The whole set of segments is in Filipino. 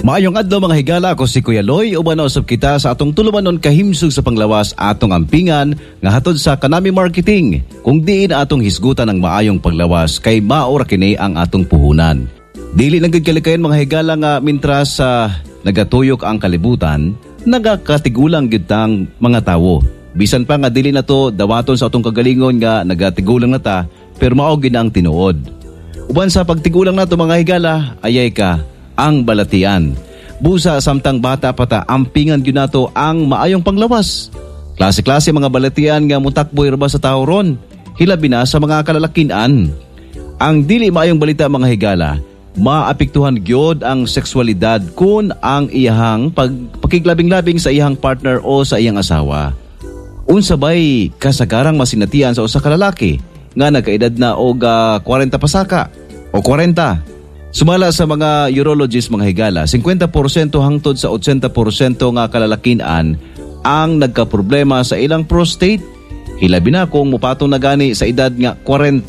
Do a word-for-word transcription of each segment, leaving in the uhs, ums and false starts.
Maayong adlaw mga higala, ako si Kuya Loy. Uban na usab kita sa atong tulumanon kahimsog sa panglawas atong ampingan nga hatod sa Kanami Marketing. Kung diin atong hisgutan ng maayong paglawas kay maora kini ang atong puhunan. Dili nagkalikayan mga higala nga mintras sa uh, nagatuyok ang kalibutan, nagakatigulang gyud tang mga tawo. Bisan pa nga dili na to dawaton sa atong kagalingon nga nagatigulang na ta, pero mao gyud ang tinuod. Uban sa pagtigulang nato mga higala, ayay ka ang balatian. Busa samtang bata pata ampingan gyud nato ang maayong panglawas. Klase-klase mga balatian nga mutakboy ra ba sa tawo ron, hilabi na sa mga kalalakian. Ang dili maayong balita mga higala, maapektuhan gyud ang sexualidad kun ang iyahang pag pakiglabing-labing sa iyahang partner o sa iyang asawa. Unsa bay kasagarang masinatian sa usa ka lalaki nga nagkaedad na og uh, forty pasaka o forty. Sumala sa mga urologist mga higala, fifty percent hangtod sa eighty percent nga kalalakian ang nagkaproblema sa ilang prostate. Hilabi na kung mupatong na gani sa edad nga forty.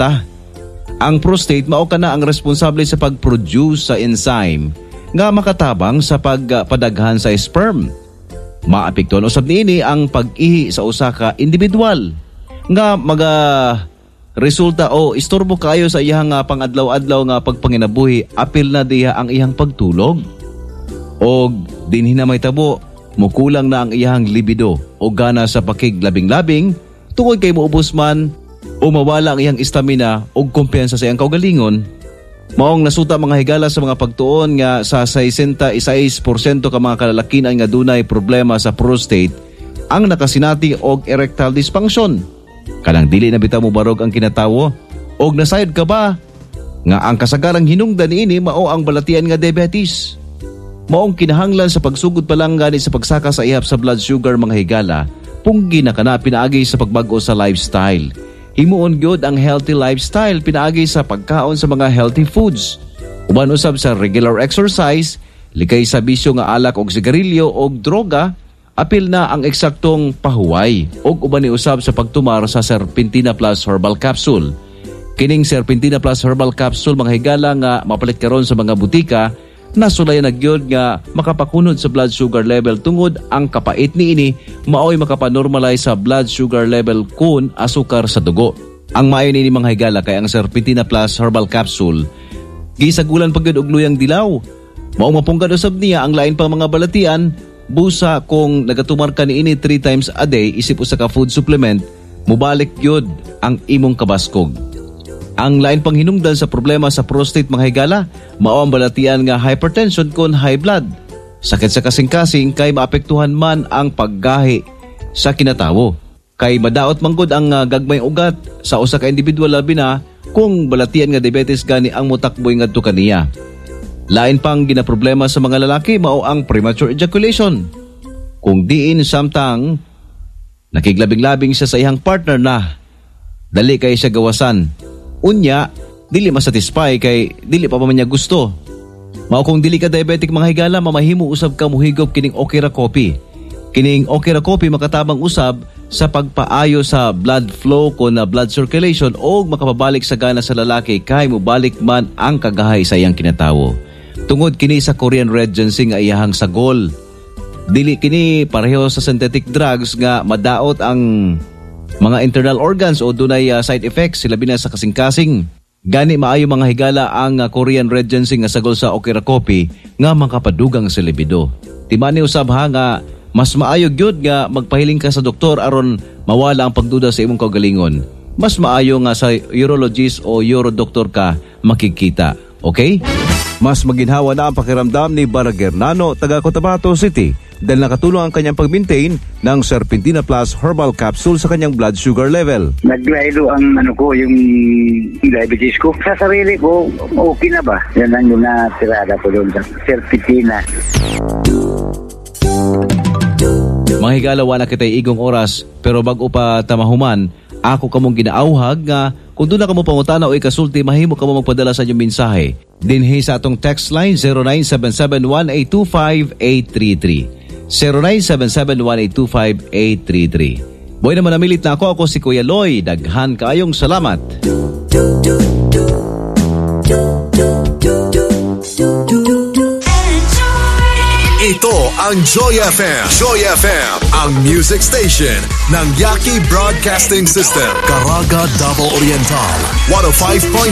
Ang prostate mao kana ang responsable sa pag-produce sa enzyme nga makatabang sa pagpadaghan sa sperm. Maapektuhan usab niini ang pag-ihi sa usa ka individual nga maga resulta o istorbo kayo sa iyang uh, pangadlaw-adlaw nga pagpanginabuhi, apil na diha ang iyang pagtulog. O dinhi na may tabo, mukulang na ang iyang libido o gana sa pakiglabing-labing, tungod kay muubos man o mawala ang iyang istamina o kumpiyansa sa iyang kaugalingon. Maong nasuta mga higala sa mga pagtuon nga sa sixty-six percent ka mga kalalakian nga dunay problema sa prostate ang nakasinati og erectile dysfunction. Kanang dili na bitaw mo barog ang kinatawo og nasayod ka ba nga ang kasagarang hinungdan niini mao ang balatian nga diabetes. Maong kinahanglan sa pagsugod pa lang gani sa pagsaka sa ihap sa blood sugar mga higala, punggi na kana pinaagi sa pagbag-o sa lifestyle. Himuon gyud ang healthy lifestyle pinaagi sa pagkaon sa mga healthy foods. Uban usab sa regular exercise, likay sa bisyo nga alak og sigarilyo og droga, apil na ang eksaktong pahuway og uban ni usab sa pagtumar sa Serpentina Plus Herbal Capsule. Kining Serpentina Plus Herbal Capsule mga higala nga mapalit karon sa mga butika, nasulayan na gyud nga makapakunod sa blood sugar level tungod ang kapait niini maoy makapanormalize sa blood sugar level kun asukar sa dugo. Ang maayo niini mga higala kay ang Serpentina Plus Herbal Capsule gisagulan pa gyud og luyang dilaw. Mao mapunggad usab niya ang lain pang mga balatian. Busa kung nagatumar ka niini three times a day isip usa ka food supplement, mubalik gyud ang imong kabaskog. Ang lain pang hinungdan sa problema sa prostate mga higala, mao ang balatian nga hypertension kon high blood. Sakit sa kasing-kasing kay maapektuhan man ang paggahi sa kinatawo. Kay madaot manggod ang uh, gagmayng ugat sa usa ka individual labi na kung balatian nga diabetes gani ang mutakboy ngadto kaniya. Lain pang ginaproblema sa mga lalaki mao ang premature ejaculation. Kung diin samtang nakiglabing-labing siya sa iyang partner na dali kay siya gawasan, unya dili masatisfy kay dili pa pa man niya gusto. Mao kung dili ka diabetic mga higala, mamahimo usab ka muhigop kining Okira Coffee. Kining Okira Coffee makatabang usab sa pagpaayo sa blood flow kon na blood circulation o makapabalik sa gana sa lalaki kay mubalik man ang kagahay sa iyang kinatawo. Tungod kini sa Korean Red Ginseng nga iyahang sagol. Dili kini pareho sa synthetic drugs nga madaot ang mga internal organs o dunay uh, side effects sila bina sa kasing-kasing. Gani maayo mga higala ang uh, Korean Red Ginseng nga sagol sa Okira Coffee nga makapadugang sa libido. Timani usab ha nga mas maayo gyud nga magpahiling ka sa doktor aron mawala ang pagduda sa imong kaugalingon. Mas maayo nga sa urologist o urodoktor ka makikita. Okay? Mas maginhawa na ang pakiramdam ni Baragernano, taga Cotabato City, dahil nakatulong ang kanyang pag-maintain ng Serpentina Plus Herbal Capsule sa kanyang blood sugar level. Naglaylo ang ano ko, yung diabetes ko. Sa sarili ko, okay na ba? Yan ang yung natirada ko doon sa Serpentina. Mga higala, wala kita'y igong oras, pero bago pa tamahuman, ako kamong ginaauhag nga kung doon na ka mo pangutana o ikasulti, mahimo ka mo magpadala sa inyong mensahe. Dinhi sa atong text line zero nine seven seven one eight two five eight three three. zero nine seven seven one eight two five eight three three. Boy naman namilit na ako, ako si Kuya Loy. Daghan kaayong salamat. Ito ang Joy F M. Joy F M, ang music station ng Yaki Broadcasting System. Caraga, Davao Oriental. one oh five point